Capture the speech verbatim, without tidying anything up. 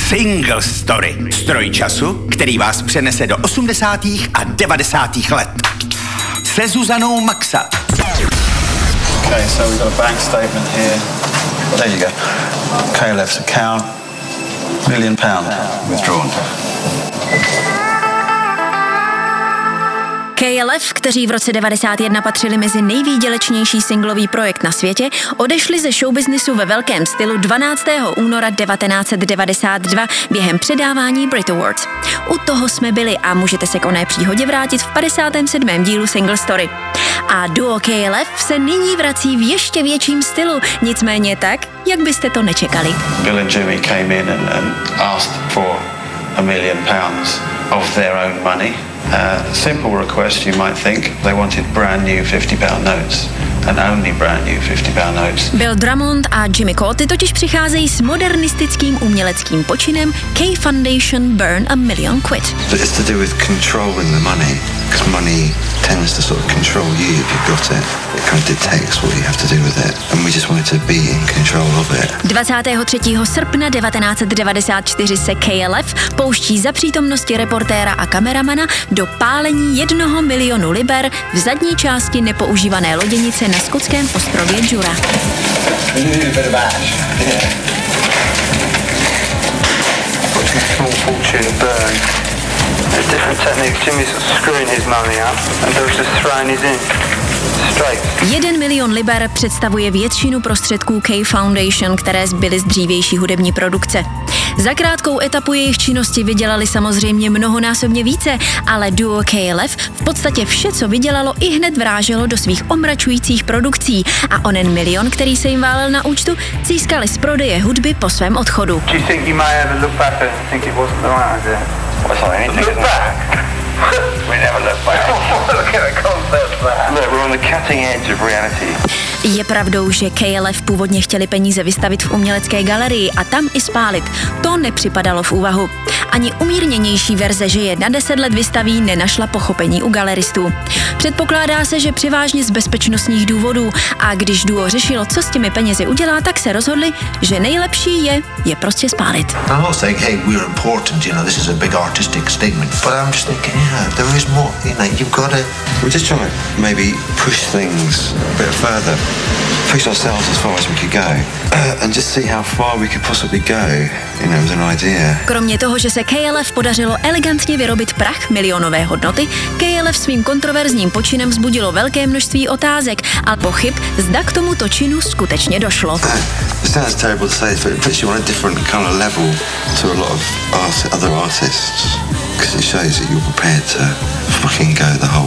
Single Story. Stroj času, který vás přenese do osmdesátých a devadesátých let. Se Zuzanou Maxa. Okay, so we've got a bank statement here. There you go. K L F's account. Million pound withdrawn. K L F, kteří v roce devadesát jedna patřili mezi nejvýdělečnější singlový projekt na světě, odešli ze showbiznisu ve velkém stylu dvanáctého února devatenáct set devadesát dva během předávání Brit Awards. U toho jsme byli a můžete se k oné příhodě vrátit v padesátém sedmém dílu Single Story. A duo K L F se nyní vrací v ještě větším stylu, nicméně tak, jak byste to nečekali. Bill and Jimmy came in and, and asked for a million pounds of their own money. Uh, simple request, you might think. They wanted brand new fifty pound notes. And only brand new fifty pound notes. Bill Drummond a Jimmy Cauty totiž přicházejí s modernistickým uměleckým počinem K Foundation Burn a Million Quid. It's to do with controlling the money, because money tends to sort of control you if you've got it. It kind of dictates what you have to do with it. And we just wanted to be in control of it. dvacátého třetího srpna devatenáct set devadesát čtyři se K L F pouští za přítomnosti reportéra a kameramana do pálení jednoho milionu liber v zadní části nepoužívané loděnice na skotském ostrově Jura. Jeden milion liber představuje většinu prostředků K Foundation, které zbyly z dřívější hudební produkce. Za krátkou etapu jejich činnosti vydělali samozřejmě mnohonásobně více, ale duo K L F v podstatě vše, co vydělalo, i hned vráželo do svých omračujících produkcí a onen milion, který se jim válel na účtu, získali z prodeje hudby po svém odchodu. We never look back. Look at the concept there. Look, we're on the cutting edge of reality. Je pravdou, že K L F původně chtěli peníze vystavit v umělecké galerii a tam i spálit. To nepřipadalo v úvahu. Ani umírněnější verze, že je na deset let vystaví, nenašla pochopení u galeristů. Předpokládá se, že převážně z bezpečnostních důvodů, a když duo řešilo, co s těmi penězi udělá, tak se rozhodli, že nejlepší je je prostě spálit. I'm not saying, hey, we're important, you know, this is a big artistic statement, but I'm just thinking, yeah, there is more, you know, you've got to... We're just trying to maybe push things a bit further, push ourselves as far as we could go, uh, and just see how far we could possibly go, you know, with an idea. Kromě toho, že se K L F podařilo elegantně vyrobit prach milionové hodnoty, K L F svým kontroverzním počinem vzbudilo velké množství otázek a pochyb, zda k tomuto činu skutečně došlo. Uh, it sounds terrible to say, but it puts you on a different kind of level to a lot of art- other artists, because it shows that you're prepared to fucking go the whole